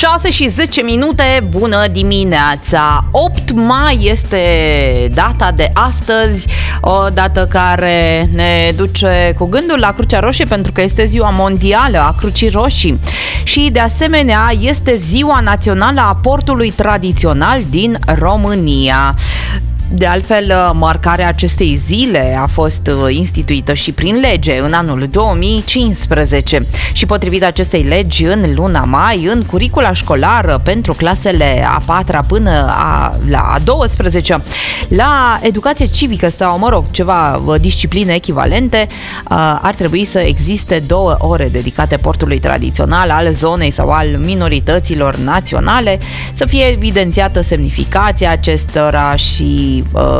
6 și 10 minute, bună dimineața! 8 mai este data de astăzi, o dată care ne duce cu gândul la Crucea Roșie, pentru că este ziua mondială a Crucii Roșii și de asemenea este ziua națională a portului tradițional din România. De altfel, marcarea acestei zile a fost instituită și prin lege în anul 2015 și potrivit acestei legi, în luna mai, în curicula școlară pentru clasele a 4-a până la a 12-a, la educație civică sau, ceva discipline echivalente, ar trebui să existe 2 ore dedicate portului tradițional al zonei sau al minorităților naționale, să fie evidențiată semnificația acestora și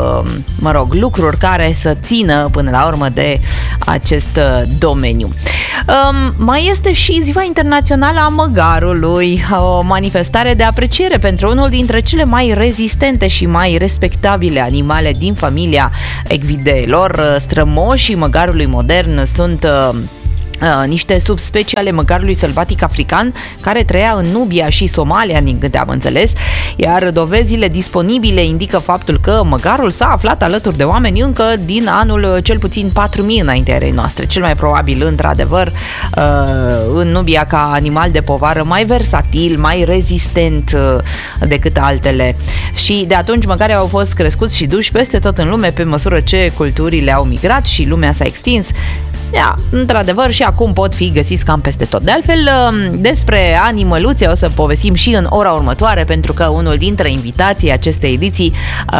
lucruri care să țină până la urmă de acest domeniu. Mai este și Ziua Internațională a Măgarului, o manifestare de apreciere pentru unul dintre cele mai rezistente și mai respectabile animale din familia ecvideelor. Strămoșii măgarului modern sunt niște subspecii ale măgarului sălbatic african care trăia în Nubia și Somalia, din câte am înțeles, iar dovezile disponibile indică faptul că măgarul s-a aflat alături de oameni încă din anul cel puțin 4000 înaintea erei noastre, cel mai probabil, într-adevăr, în Nubia ca animal de povară mai versatil, mai rezistent decât altele. Și de atunci măgarii au fost crescuți și duși peste tot în lume pe măsură ce culturile au migrat și lumea s-a extins. Într-adevăr, și acum pot fi găsiți cam peste tot. De altfel, despre animăluțe o să povestim și în ora următoare, pentru că unul dintre invitații acestei ediții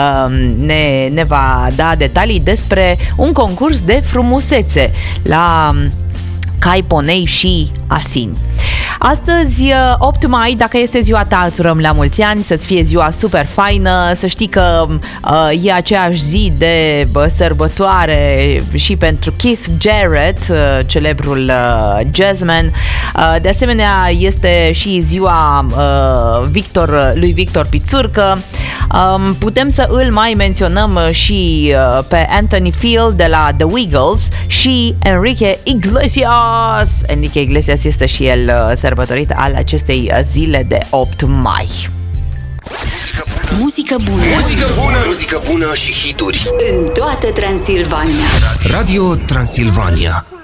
ne va da detalii despre un concurs de frumusețe la cai, ponei și asini. Astăzi, 8 mai, dacă este ziua ta, îți urăm la mulți ani, să-ți fie ziua super faină, să știi că e aceeași zi de sărbătoare și pentru Keith Jarrett, celebrul jazzman. De asemenea, este și ziua lui Victor Pițurcă. Putem să îl mai menționăm și pe Anthony Field de la The Wiggles și Enrique Iglesias. Enrique Iglesias este și el sărbătorit al acestei zile de 8 mai. Muzică bună. Muzică bună și hituri în toată Transilvania. Radio Transilvania.